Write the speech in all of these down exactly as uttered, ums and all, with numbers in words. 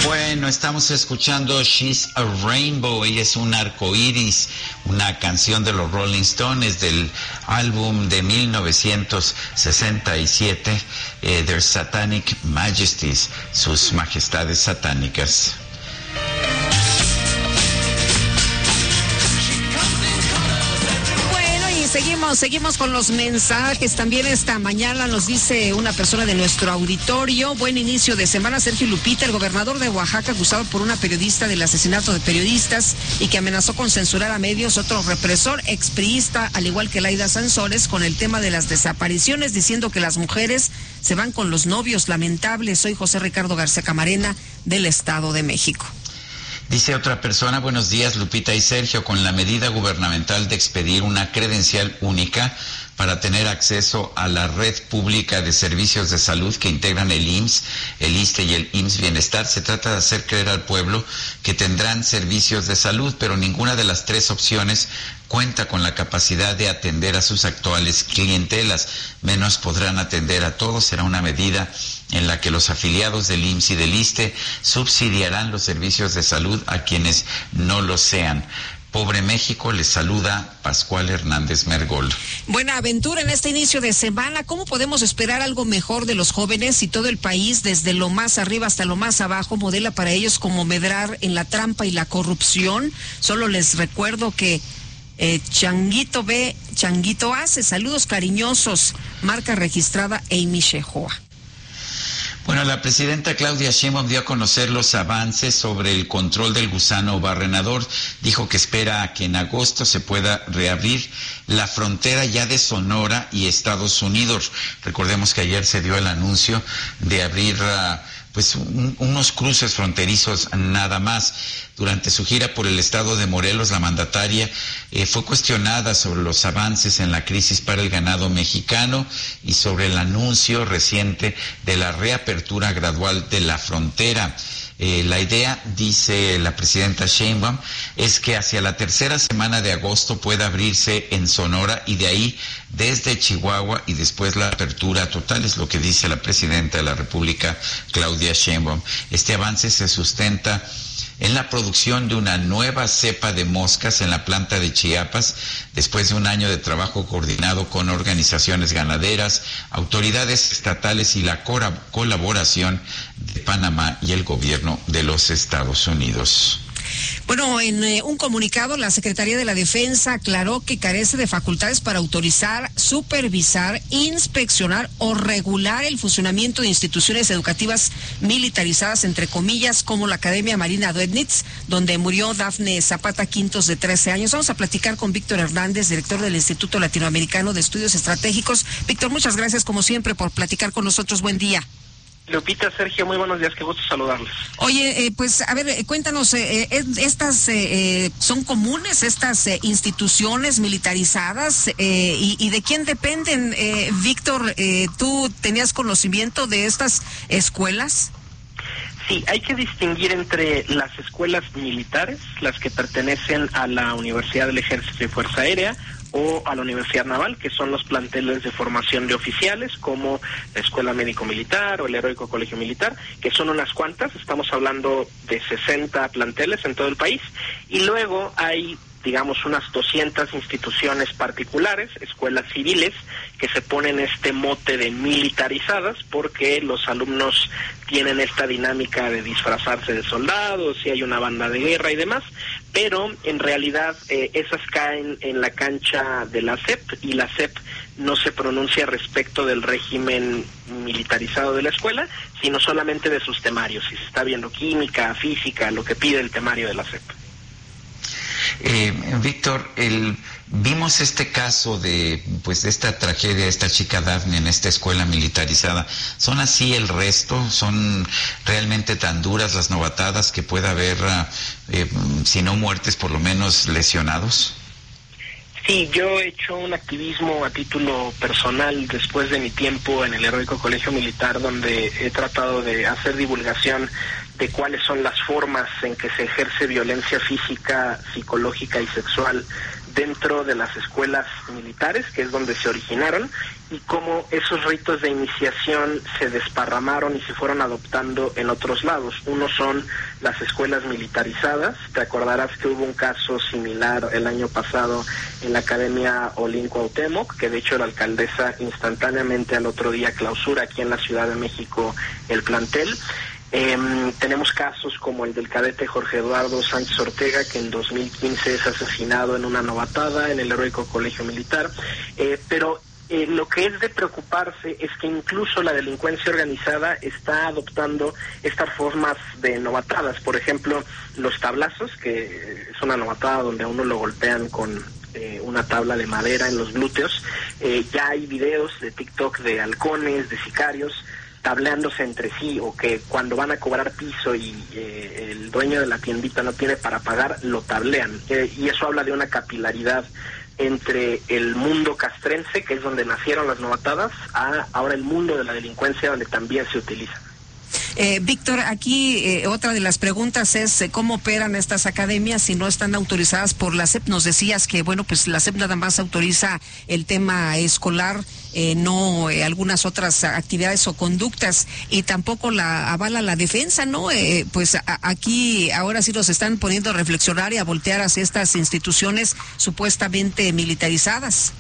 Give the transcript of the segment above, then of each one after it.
Bueno, estamos escuchando She's a Rainbow, ella es un arco iris, una canción de los Rolling Stones del álbum de mil novecientos sesenta y siete, eh, Their Satanic Majesties, sus majestades satánicas. Seguimos, seguimos con los mensajes. También esta mañana nos dice una persona de nuestro auditorio: buen inicio de semana, Sergio y Lupita. El gobernador de Oaxaca, acusado por una periodista del asesinato de periodistas y que amenazó con censurar a medios, otro represor expriista, al igual que Laida Sansores, con el tema de las desapariciones, diciendo que las mujeres se van con los novios. Lamentable. Soy José Ricardo García Camarena, del Estado de México. Dice otra persona: buenos días, Lupita y Sergio. Con la medida gubernamental de expedir una credencial única para tener acceso a la red pública de servicios de salud que integran el I M S S, el ISSSTE y el I M S S Bienestar, se trata de hacer creer al pueblo que tendrán servicios de salud, pero ninguna de las tres opciones cuenta con la capacidad de atender a sus actuales clientelas, menos podrán atender a todos. Será una medida en la que los afiliados del I M S S y del ISSSTE subsidiarán los servicios de salud a quienes no lo sean. Pobre México, les saluda Pascual Hernández Mergol. Buena aventura en este inicio de semana. ¿Cómo podemos esperar algo mejor de los jóvenes si todo el país, desde lo más arriba hasta lo más abajo, modela para ellos como medrar en la trampa y la corrupción? Solo les recuerdo que eh, Changuito ve, Changuito hace. Saludos cariñosos. Marca registrada Amy Shehoa. Bueno, la presidenta Claudia Sheinbaum dio a conocer los avances sobre el control del gusano barrenador. Dijo que espera que en agosto se pueda reabrir la frontera ya de Sonora y Estados Unidos. Recordemos que ayer se dio el anuncio de abrir uh, pues un, unos cruces fronterizos nada más. Durante su gira por el estado de Morelos, la mandataria eh, fue cuestionada sobre los avances en la crisis para el ganado mexicano y sobre el anuncio reciente de la reapertura gradual de la frontera. Eh, la idea, dice la presidenta Sheinbaum, es que hacia la tercera semana de agosto pueda abrirse en Sonora y de ahí desde Chihuahua y después la apertura total, es lo que dice la presidenta de la República, Claudia Sheinbaum. Este avance se sustenta en la producción de una nueva cepa de moscas en la planta de Chiapas, después de un año de trabajo coordinado con organizaciones ganaderas, autoridades estatales y la colaboración de Panamá y el gobierno de los Estados Unidos. Bueno, en eh, un comunicado, la Secretaría de la Defensa aclaró que carece de facultades para autorizar, supervisar, inspeccionar o regular el funcionamiento de instituciones educativas militarizadas, entre comillas, como la Academia Marina Dönitz, donde murió Dafne Zapata Quintos, de trece años. Vamos a platicar con Víctor Hernández, director del Instituto Latinoamericano de Estudios Estratégicos. Víctor, muchas gracias como siempre por platicar con nosotros. Buen día. Lupita, Sergio, muy buenos días, qué gusto saludarles. Oye, eh, pues a ver, eh, cuéntanos, eh, eh, ¿estas eh, son comunes, estas eh, instituciones militarizadas eh, y, y de quién dependen? Eh, Víctor, eh, ¿tú tenías conocimiento de estas escuelas? Sí, hay que distinguir entre las escuelas militares, las que pertenecen a la Universidad del Ejército y Fuerza Aérea, o a la Universidad Naval, que son los planteles de formación de oficiales, como la Escuela Médico Militar o el Heroico Colegio Militar, que son unas cuantas, estamos hablando de sesenta planteles en todo el país, y luego hay, digamos, unas doscientas instituciones particulares, escuelas civiles, que se ponen este mote de militarizadas, porque los alumnos tienen esta dinámica de disfrazarse de soldados, y hay una banda de guerra y demás, pero en realidad eh, esas caen en la cancha de la S E P, y la S E P no se pronuncia respecto del régimen militarizado de la escuela, sino solamente de sus temarios, si se está viendo química, física, lo que pide el temario de la S E P. Eh, Víctor, el, vimos este caso de pues de esta tragedia de esta chica Dafne en esta escuela militarizada. ¿Son así el resto? ¿Son realmente tan duras las novatadas que pueda haber, eh, si no muertes, por lo menos lesionados? Sí, yo he hecho un activismo a título personal después de mi tiempo en el Heroico Colegio Militar, donde he tratado de hacer divulgación de cuáles son las formas en que se ejerce violencia física, psicológica y sexual dentro de las escuelas militares, que es donde se originaron, y cómo esos ritos de iniciación se desparramaron y se fueron adoptando en otros lados. Uno son las escuelas militarizadas. Te acordarás que hubo un caso similar el año pasado en la Academia Olin Cuauhtémoc, que de hecho la alcaldesa instantáneamente al otro día clausura aquí en la Ciudad de México el plantel. Eh, tenemos casos como el del cadete Jorge Eduardo Sánchez Ortega, que en dos mil quince es asesinado en una novatada en el heroico colegio militar, eh, pero eh, lo que es de preocuparse es que incluso la delincuencia organizada está adoptando estas formas de novatadas. Por ejemplo, los tablazos, que es una novatada donde a uno lo golpean con eh, una tabla de madera en los glúteos. Eh, ya hay videos de TikTok de halcones, de sicarios, tableándose entre sí, o que cuando van a cobrar piso y eh, el dueño de la tiendita no tiene para pagar, lo tablean. Eh, y eso habla de una capilaridad entre el mundo castrense, que es donde nacieron las novatadas, a ahora el mundo de la delincuencia, donde también se utiliza. Eh, Víctor, aquí eh, otra de las preguntas es eh, cómo operan estas academias si no están autorizadas por la S E P. Nos decías que, bueno, pues la S E P nada más autoriza el tema escolar, eh, no eh, algunas otras actividades o conductas, y tampoco la avala la defensa, ¿no? Eh, pues a, aquí ahora sí los están poniendo a reflexionar y a voltear hacia estas instituciones supuestamente militarizadas.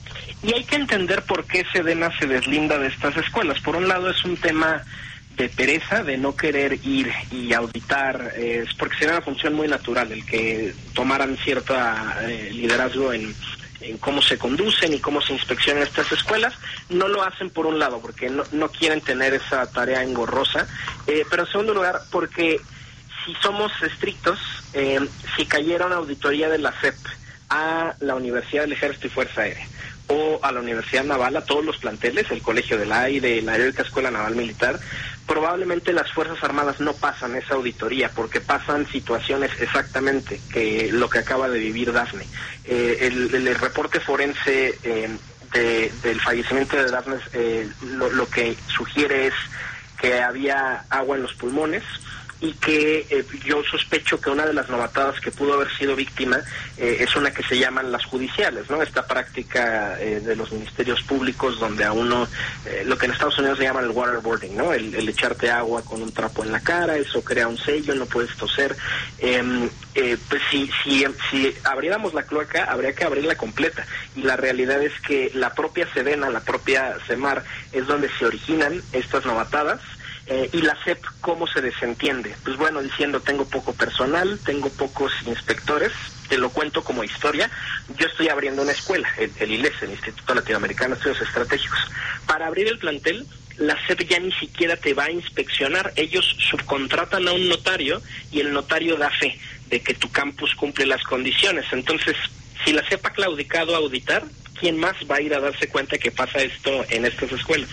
Y hay que entender por qué Sedena se deslinda de estas escuelas. Por un lado, es un tema de pereza, de no querer ir y auditar, eh, es porque sería una función muy natural el que tomaran cierto eh, liderazgo en, en cómo se conducen y cómo se inspeccionan estas escuelas. No lo hacen por un lado porque no, no quieren tener esa tarea engorrosa, eh, pero en segundo lugar porque si somos estrictos, eh, si cayera una auditoría de la S E P a la Universidad del Ejército y Fuerza Aérea o a la Universidad Naval, a todos los planteles, el Colegio del Aire, la Heroica Escuela Naval Militar, probablemente las Fuerzas Armadas no pasan esa auditoría, porque pasan situaciones exactamente que lo que acaba de vivir Dafne. Eh, el, el reporte forense eh, de, del fallecimiento de Dafne eh, lo, lo que sugiere es que había agua en los pulmones, y que eh, yo sospecho que una de las novatadas que pudo haber sido víctima eh, es una que se llaman las judiciales, ¿no? Esta práctica eh, de los ministerios públicos donde a uno, eh, lo que en Estados Unidos se llama el waterboarding, ¿no? El, el echarte agua con un trapo en la cara, eso crea un sello, no puedes toser. Eh, eh, pues si, si, si abriéramos la cloaca, habría que abrirla completa. Y la realidad es que la propia Sedena, la propia CEMAR, es donde se originan estas novatadas. Eh, y la S E P, ¿cómo se desentiende? Pues bueno, diciendo, tengo poco personal, tengo pocos inspectores, te lo cuento como historia. Yo estoy abriendo una escuela, el, el I L E S, el Instituto Latinoamericano de Estudios Estratégicos. Para abrir el plantel, la S E P ya ni siquiera te va a inspeccionar. Ellos subcontratan a un notario y el notario da fe de que tu campus cumple las condiciones. Entonces, si la S E P ha claudicado a auditar, ¿quién más va a ir a darse cuenta que pasa esto en estas escuelas?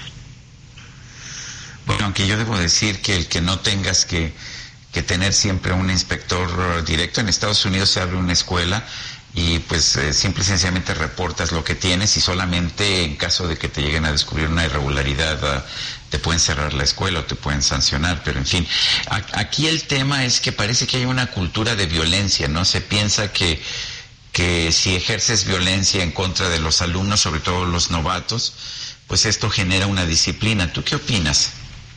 Bueno, aunque yo debo decir que el que no tengas que, que tener siempre un inspector directo, en Estados Unidos se abre una escuela y pues eh, simple y sencillamente reportas lo que tienes, y solamente en caso de que te lleguen a descubrir una irregularidad uh, te pueden cerrar la escuela o te pueden sancionar. Pero en fin, a, aquí el tema es que parece que hay una cultura de violencia, ¿no? Se piensa que que si ejerces violencia en contra de los alumnos, sobre todo los novatos, pues esto genera una disciplina. ¿Tú qué opinas?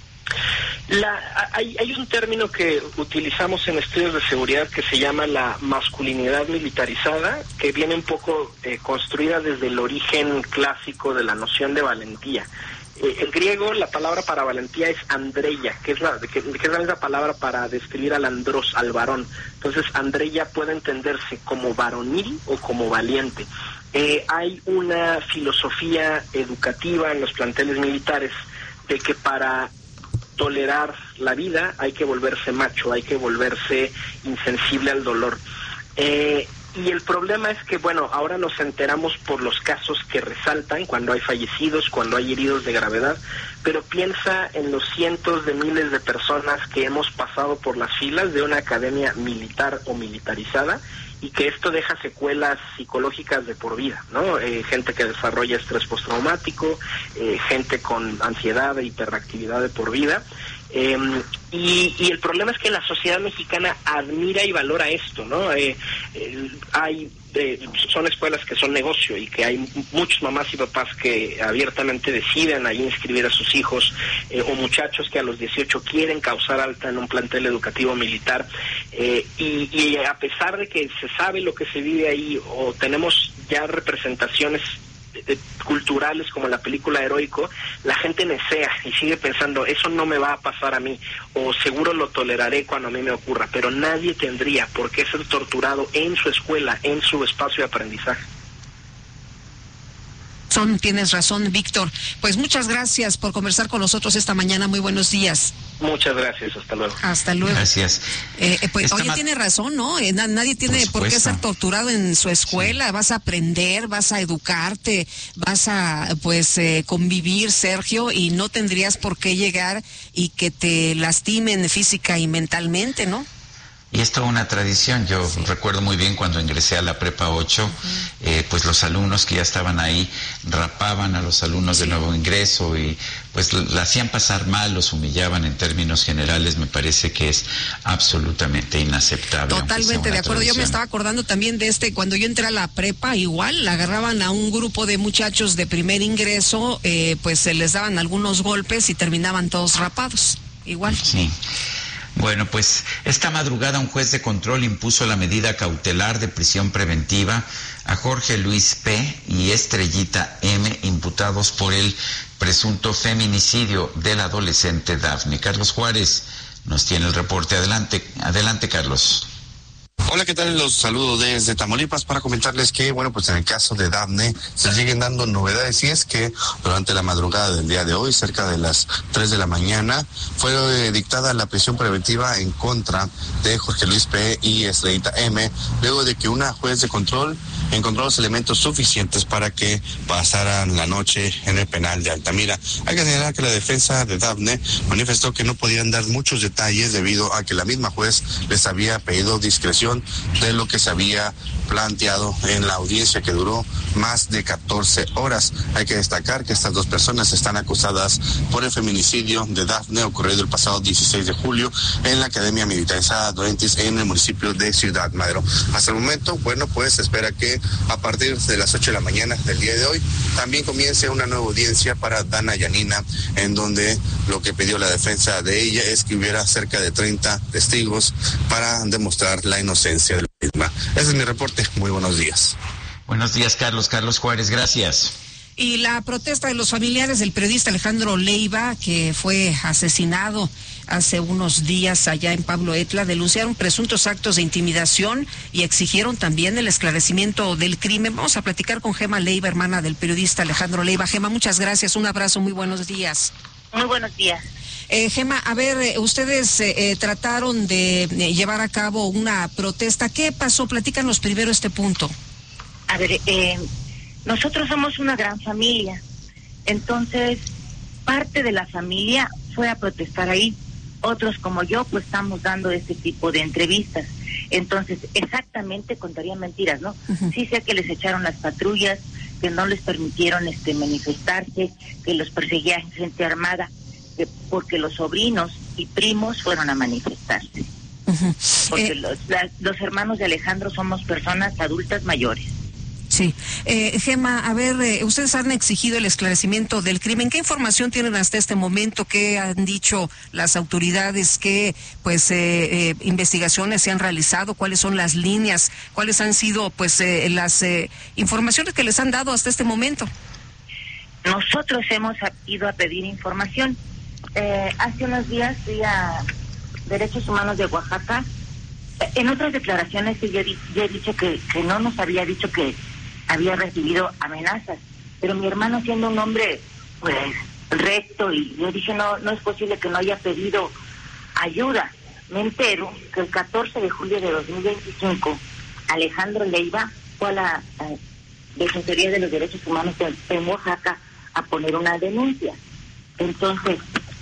La, hay, hay un término que utilizamos en estudios de seguridad que se llama la masculinidad militarizada, que viene un poco eh, construida desde el origen clásico de la noción de valentía. Eh, en griego la palabra para valentía es andreia, que es la que, que es la misma palabra para describir al andros, al varón. Entonces andreia puede entenderse como varonil o como valiente. Eh, hay una filosofía educativa en los planteles militares de que para tolerar la vida hay que volverse macho, hay que volverse insensible al dolor. Eh, y el problema es que, bueno, ahora nos enteramos por los casos que resaltan, cuando hay fallecidos, cuando hay heridos de gravedad, pero piensa en los cientos de miles de personas que hemos pasado por las filas de una academia militar o militarizada, y que esto deja secuelas psicológicas de por vida, ¿no? Eh, gente que desarrolla estrés postraumático, eh, gente con ansiedad e hiperactividad de por vida. Eh, y, y el problema es que la sociedad mexicana admira y valora esto, ¿no? Eh, eh, hay eh, son escuelas que son negocio y que hay muchos mamás y papás que abiertamente deciden ahí inscribir a sus hijos, eh, o muchachos que a los dieciocho quieren causar alta en un plantel educativo militar, eh, y, y a pesar de que se sabe lo que se vive ahí, o tenemos ya representaciones eh, culturales como la película Heroico, la gente nesea y sigue pensando, eso no me va a pasar a mí, o seguro lo toleraré cuando a mí me ocurra, pero nadie tendría por qué ser torturado en su escuela, en su espacio de aprendizaje. Son, tienes razón, Víctor. Pues muchas gracias por conversar con nosotros esta mañana. Muy buenos días. Muchas gracias, hasta luego. Hasta luego. Gracias. Eh, eh, pues, Esta oye, ma- tiene razón, ¿no? Eh, na- nadie tiene por, por qué ser torturado en su escuela. Sí. Vas a aprender, vas a educarte, vas a, pues, eh, convivir, Sergio, y no tendrías por qué llegar y que te lastimen física y mentalmente, ¿no? Y es toda una tradición. Yo sí. recuerdo muy bien cuando ingresé a la prepa ocho, uh-huh. eh, pues los alumnos que ya estaban ahí rapaban a los alumnos sí. de nuevo ingreso y pues la hacían pasar mal, los humillaban en términos generales. Me parece que es absolutamente inaceptable. Totalmente de acuerdo. Tradición. Yo me estaba acordando también de este, cuando yo entré a la prepa, igual agarraban a un grupo de muchachos de primer ingreso, eh, pues se les daban algunos golpes y terminaban todos rapados. Igual. Sí. Bueno, pues esta madrugada un juez de control impuso la medida cautelar de prisión preventiva a Jorge Luis P. y Estrellita M., imputados por el presunto feminicidio del adolescente Dafne. Carlos Juárez nos tiene el reporte. Adelante, adelante, Carlos. Hola, ¿qué tal? Los saludo desde Tamaulipas para comentarles que, bueno, pues en el caso de Dafne se siguen dando novedades, y es que durante la madrugada del día de hoy, cerca de las tres de la mañana, fue eh, dictada la prisión preventiva en contra de Jorge Luis P. y Estrellita M., luego de que una juez de control encontró los elementos suficientes para que pasaran la noche en el penal de Altamira. Hay que señalar que la defensa de Dafne manifestó que no podían dar muchos detalles debido a que la misma juez les había pedido discreción de lo que se había planteado en la audiencia, que duró más de catorce horas. Hay que destacar que estas dos personas están acusadas por el feminicidio de Dafne, ocurrido el pasado dieciséis de julio en la Academia Militarizada Doentis en el municipio de Ciudad Madero. Hasta el momento, bueno, pues se espera que a partir de las ocho de la mañana del día de hoy también comience una nueva audiencia para Dana Yanina, en donde lo que pidió la defensa de ella es que hubiera cerca de treinta testigos para demostrar la inocencia de la misma. Ese es mi reporte. Muy buenos días. Buenos días, Carlos. Carlos Juárez, gracias. Y la protesta de los familiares del periodista Alejandro Leiva, que fue asesinado hace unos días allá en Pablo Etla, denunciaron presuntos actos de intimidación y exigieron también el esclarecimiento del crimen. Vamos a platicar con Gema Leiva, hermana del periodista Alejandro Leiva. Gema, muchas gracias, un abrazo, muy buenos días. Muy buenos días. Eh, Gema, a ver, eh, ustedes eh, trataron de eh, llevar a cabo una protesta. ¿Qué pasó? Platícanos primero este punto. A ver, eh, nosotros somos una gran familia, entonces parte de la familia fue a protestar ahí. Otros como yo, pues estamos dando este tipo de entrevistas. Entonces, exactamente contaría mentiras, ¿no? Uh-huh. Sí sé que les echaron las patrullas, que no les permitieron este manifestarse, que los perseguía gente armada, que porque los sobrinos y primos fueron a manifestarse. Uh-huh. Porque eh... los, la, los hermanos de Alejandro somos personas adultas mayores. Sí. Eh, Gema, a ver, eh, ustedes han exigido el esclarecimiento del crimen. ¿Qué información tienen hasta este momento? ¿Qué han dicho las autoridades? ¿Qué pues eh, eh, investigaciones se han realizado? ¿Cuáles son las líneas? ¿Cuáles han sido pues eh, las eh, informaciones que les han dado hasta este momento? Nosotros hemos ido a pedir información. Eh, hace unos días fui a Derechos Humanos de Oaxaca. En otras declaraciones yo, yo he dicho que, que no nos había dicho que había recibido amenazas, pero mi hermano, siendo un hombre pues recto, y yo dije no no es posible que no haya pedido ayuda. Me entero que el catorce de julio de dos mil veinticinco Alejandro Leiva fue a la eh, Defensoría de los Derechos Humanos en, en Oaxaca a poner una denuncia. Entonces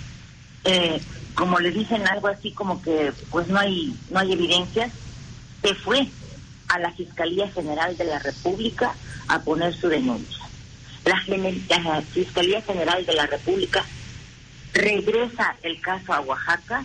eh, como le dicen algo así como que pues no hay no hay evidencias, se fue a la Fiscalía General de la República a poner su denuncia. La, la Fiscalía General de la República regresa el caso a Oaxaca.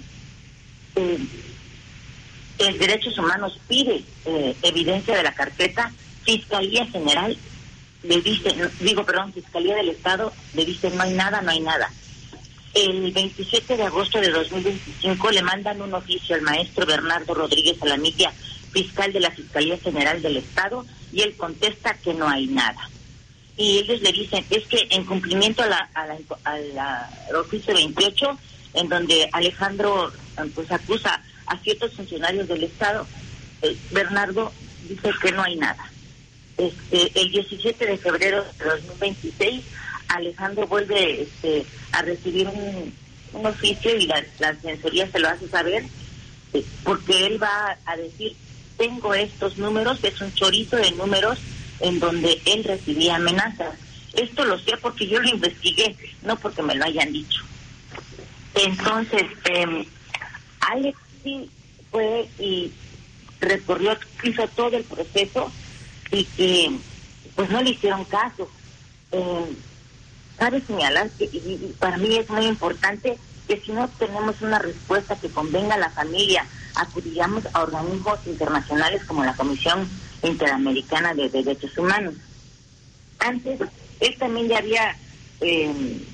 Eh, el Derechos Humanos pide eh, evidencia de la carpeta Fiscalía General le dice, digo, perdón, Fiscalía del Estado le dice no hay nada, no hay nada. El veintisiete de agosto de dos mil veinticinco le mandan un oficio al maestro Bernardo Rodríguez Alamitia, fiscal de la Fiscalía General del Estado, y él contesta que no hay nada. Y ellos le dicen, es que en cumplimiento a la, a la, a la al oficio veintiocho, en donde Alejandro pues acusa a ciertos funcionarios del Estado, eh, Bernardo dice que no hay nada. Este, el diecisiete de febrero de dos mil veintiséis, Alejandro vuelve este, a recibir un, un oficio y la, la Defensoría se lo hace saber, eh, porque él va a decir, tengo estos números, es un chorizo de números en donde él recibía amenazas. Esto lo sé porque yo lo investigué, no porque me lo hayan dicho. Entonces, eh, Alex sí fue y recorrió, hizo todo el proceso y que pues no le hicieron caso. Eh, cabe señalar que y, y para mí es muy importante que si no tenemos una respuesta que convenga a la familia, acudiríamos a organismos internacionales como la Comisión Interamericana de Derechos Humanos. Antes, él también ya había eh,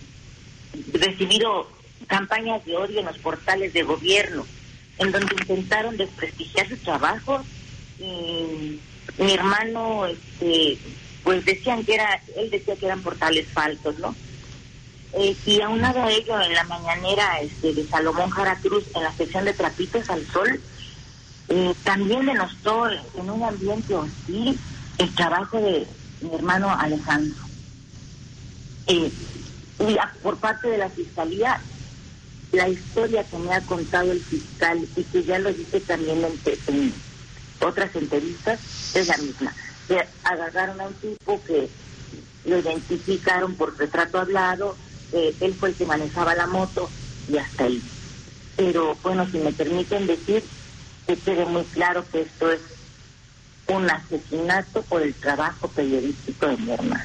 recibido campañas de odio en los portales de gobierno, en donde intentaron desprestigiar su trabajo, y mi hermano, este, pues decían que era, él decía que eran portales falsos, ¿no? Eh, y aunado a ello, en la mañanera este, de Salomón Jara Cruz, en la sección de Trapitos al Sol, eh, también denostó en un ambiente hostil el trabajo de mi hermano Alejandro. Eh, y a, por parte de la Fiscalía, la historia que me ha contado el fiscal, y que ya lo dice también en, en otras entrevistas, es la misma. Que agarraron a un tipo que lo identificaron por retrato hablado, eh, él fue el que manejaba la moto y hasta ahí. Pero bueno, si me permiten decir, que quede muy claro que esto es un asesinato por el trabajo periodístico de mi hermano.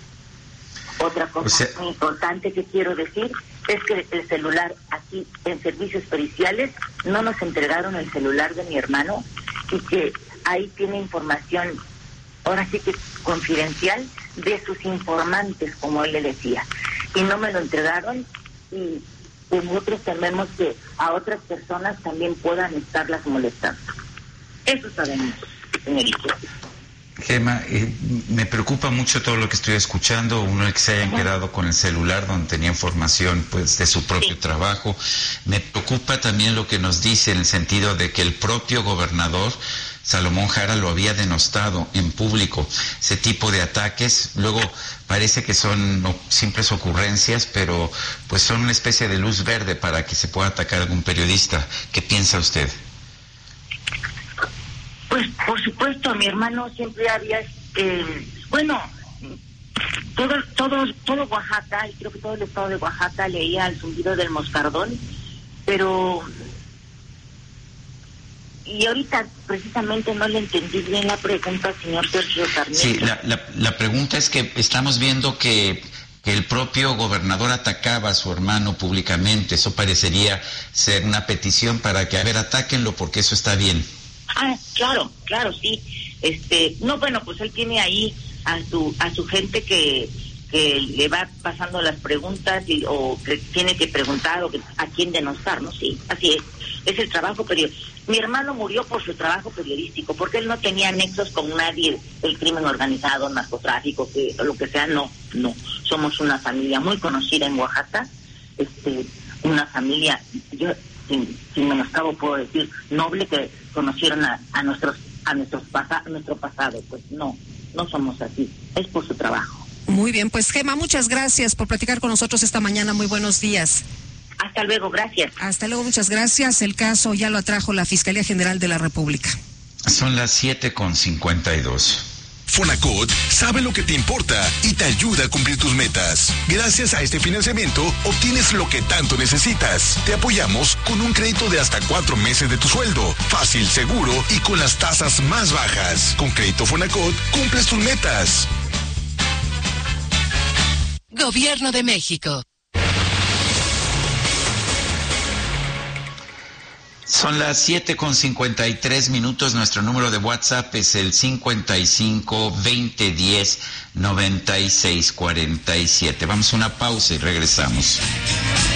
Otra cosa o sea... muy importante que quiero decir es que el celular aquí en servicios periciales no nos entregaron el celular de mi hermano, y que ahí tiene información, ahora sí que confidencial, de sus informantes, como él le decía, y no me lo entregaron, y nosotros tememos que a otras personas también puedan estarlas molestando. Eso sabemos, señorita. Gema, eh, me preocupa mucho todo lo que estoy escuchando, uno que se hayan uh-huh. quedado con el celular donde tenía información pues de su propio sí. trabajo. Me preocupa también lo que nos dice en el sentido de que el propio gobernador Salomón Jara lo había denostado en público, ese tipo de ataques. Luego parece que son no, simples ocurrencias, pero pues son una especie de luz verde para que se pueda atacar a algún periodista. ¿Qué piensa usted? Pues por supuesto, mi hermano siempre había, eh, bueno, todo, todo, todo Oaxaca, y creo que todo el estado de Oaxaca leía el zumbido del moscardón, pero, y ahorita precisamente no le entendí bien la pregunta, señor Sergio Sarmiento. Sí, la, la, la pregunta es que estamos viendo que, que el propio gobernador atacaba a su hermano públicamente. Eso parecería ser una petición para que, a ver, atáquenlo porque eso está bien. Ah, claro, claro, sí. Este, no, bueno, pues él tiene ahí a su a su gente que que le va pasando las preguntas y, o que tiene que preguntar o que, a quién denostar, ¿no? Sí, así es. Es el trabajo periodístico. Mi hermano murió por su trabajo periodístico, porque él no tenía nexos con nadie del crimen organizado, narcotráfico, que lo que sea, no, no. Somos una familia muy conocida en Oaxaca, este, una familia, yo sin, sin menoscabo puedo decir, noble, que conocieron a, a nuestros a nuestros pasa, a nuestro pasado. Pues no, no somos así, es por su trabajo. Muy bien, pues Gema, muchas gracias por platicar con nosotros esta mañana. Muy buenos días. Hasta luego, gracias. Hasta luego, muchas gracias. El caso ya lo atrajo la Fiscalía General de la República. Son las siete con cincuenta y dos. Fonacot sabe lo que te importa y te ayuda a cumplir tus metas. Gracias a este financiamiento, obtienes lo que tanto necesitas. Te apoyamos con un crédito de hasta cuatro meses de tu sueldo. Fácil, seguro y con las tasas más bajas. Con Crédito Fonacot, cumples tus metas. Gobierno de México. Son las siete con cincuenta y tres minutos. Nuestro número de WhatsApp es el cincuenta y cinco, veinte diez, noventa y seis cuarenta y siete. Vamos a una pausa y regresamos.